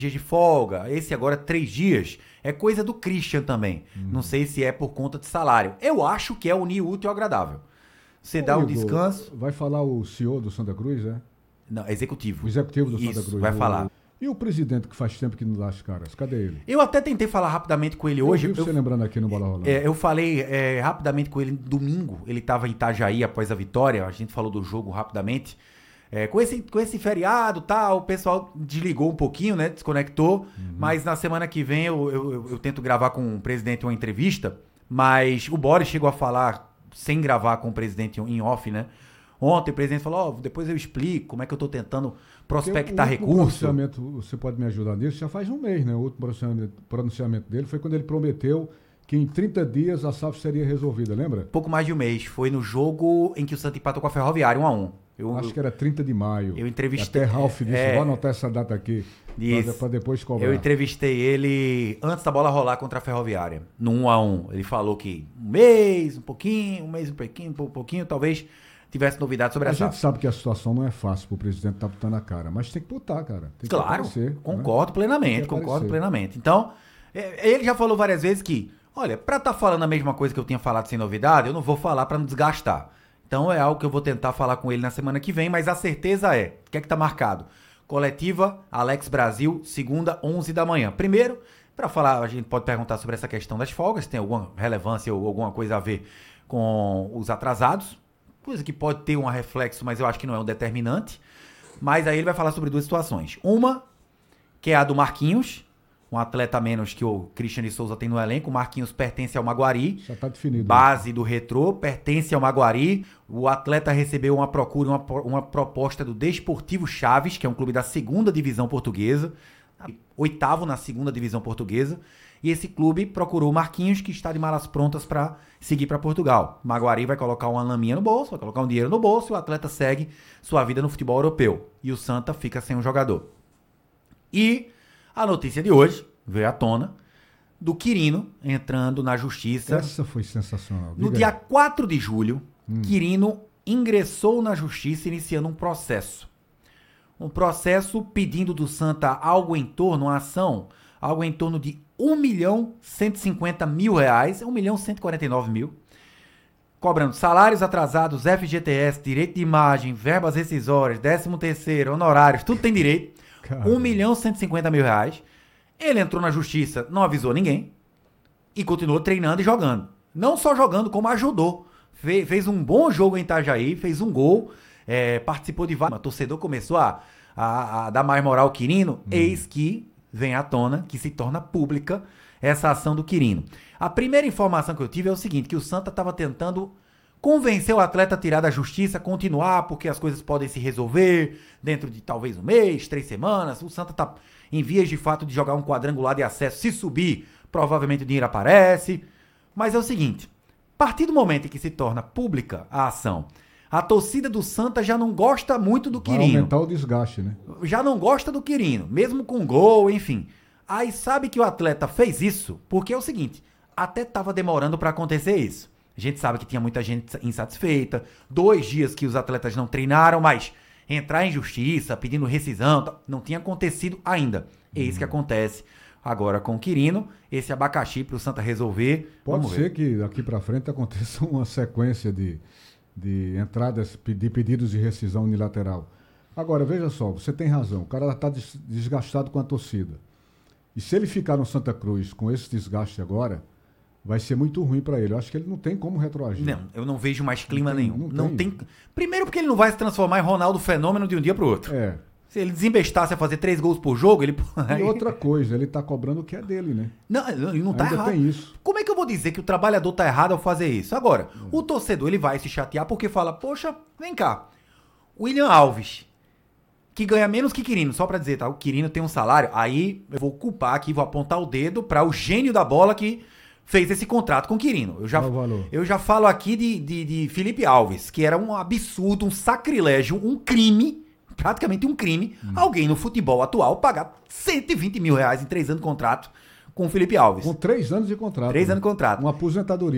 dias de folga, esse agora 3 dias, é coisa do Christian também. Não sei se é por conta de salário. Eu acho que é unir útil ao agradável. Você dá um Igor, descanso... vai falar o CEO do Santa Cruz, é? Não, executivo. O executivo do Santa Isso, Cruz. vai falar. E o presidente que faz tempo que não dá as caras? Cadê ele? Eu até tentei falar rapidamente com ele hoje. Eu vi você lembrando aqui no Bola Rolando. Eu falei rapidamente com ele domingo. Ele estava em Itajaí após a vitória. A gente falou do jogo rapidamente. Com esse feriado, tal, o pessoal desligou um pouquinho, né? Desconectou. Mas na semana que vem eu tento gravar com o presidente uma entrevista. Mas o Boris chegou a falar, sem gravar com o presidente em off, né? Ontem o presidente falou, depois eu explico como é que eu tô tentando prospectar recurso. Você pode me ajudar nisso? Já faz um mês, né? O último pronunciamento dele foi quando ele prometeu que em 30 dias a SAF seria resolvida, lembra? Pouco mais de um mês. Foi no jogo em que o Santa empatou com a Ferroviária, 1-1. Acho que era 30 de maio. Eu entrevistei... Até Ralf disse, vou anotar essa data aqui para depois cobrar. Eu entrevistei ele antes da bola rolar contra a Ferroviária, no 1-1. Ele falou que um mês, um pouquinho, talvez tivesse novidade sobre essa. A gente sabe que a situação não é fácil pro presidente estar botando a cara, mas tem que botar, cara. Tem que aparecer, concordo, né? plenamente. Então, ele já falou várias vezes que, olha, pra estar falando a mesma coisa que eu tinha falado sem novidade, eu não vou falar pra não desgastar. Então é algo que eu vou tentar falar com ele na semana que vem, mas a certeza o que é que tá marcado? Coletiva Alex Brasil, segunda, 11 da manhã. Primeiro, para falar, a gente pode perguntar sobre essa questão das folgas, se tem alguma relevância ou alguma coisa a ver com os atrasados, coisa que pode ter um reflexo, mas eu acho que não é um determinante. Mas aí ele vai falar sobre duas situações. Uma, que é a do Marquinhos, um atleta a menos que o Christian de Souza tem no elenco. O Marquinhos pertence ao Maguari. Já tá definido. Base do Retrô, pertence ao Maguari. O atleta recebeu uma proposta do Desportivo Chaves, que é um clube da 2ª divisão portuguesa. 8º na 2ª divisão portuguesa. E esse clube procurou o Marquinhos, que está de malas prontas para seguir para Portugal. O Maguari vai colocar uma laminha no bolso, vai colocar um dinheiro no bolso e o atleta segue sua vida no futebol europeu. E o Santa fica sem um jogador. E a notícia de hoje veio à tona do Quirino entrando na justiça. Essa foi sensacional. No dia 4 de julho, Quirino ingressou na justiça iniciando um processo. Um processo pedindo do Santa algo em torno, uma ação, algo em torno de R$1.150.000, R$1.149.000, cobrando salários atrasados, FGTS, direito de imagem, verbas rescisórias, 13º, honorários, tudo tem direito. R$1.150.000. Ele entrou na justiça, não avisou ninguém e continuou treinando e jogando. Não só jogando, como ajudou. Fez um bom jogo em Itajaí, fez um gol, participou de vários. O torcedor começou a dar mais moral ao Quirino. Eis que vem à tona, que se torna pública essa ação do Quirino. A primeira informação que eu tive é o seguinte, que o Santa estava tentando convencer o atleta a tirar da justiça, continuar, porque as coisas podem se resolver dentro de talvez um mês, 3 semanas. O Santa está em vias de fato de jogar um quadrangular de acesso. Se subir, provavelmente o dinheiro aparece. Mas é o seguinte, a partir do momento em que se torna pública a ação, a torcida do Santa já não gosta muito do Quirino. Vai aumentar o desgaste, né? Já não gosta do Quirino, mesmo com gol, enfim. Aí sabe que o atleta fez isso porque é o seguinte, até estava demorando para acontecer isso. A gente sabe que tinha muita gente insatisfeita, 2 dias que os atletas não treinaram, mas entrar em justiça, pedindo rescisão, não tinha acontecido ainda. Eis que acontece agora com o Quirino, esse abacaxi para o Santa resolver. Pode ser que daqui para frente aconteça uma sequência de entradas, de pedidos de rescisão unilateral. Agora, veja só, você tem razão, o cara está desgastado com a torcida. E se ele ficar no Santa Cruz com esse desgaste agora, vai ser muito ruim para ele. Eu acho que ele não tem como retroagir. Não, eu não vejo mais clima nenhum. Não tem. Primeiro porque ele não vai se transformar em Ronaldo Fenômeno de um dia para o outro. Se ele desembestasse a fazer 3 gols por jogo, ele... E outra coisa, ele tá cobrando o que é dele, né? Não, ele não tá Ainda errado. tem isso. Como é que eu vou dizer que o trabalhador tá errado ao fazer isso? Agora, o torcedor, ele vai se chatear porque fala, poxa, vem cá, William Alves, que ganha menos que Quirino, só pra dizer, tá? O Quirino tem um salário, aí eu vou culpar aqui, vou apontar o dedo pra o gênio da bola que fez esse contrato com o Quirino. Eu já falo aqui de Felipe Alves, que era um absurdo, um sacrilégio, um crime, praticamente um crime, alguém no futebol atual pagar R$120.000 em 3 anos de contrato com o Felipe Alves. Com 3 anos de contrato. 3 anos de contrato. Uma aposentadoria.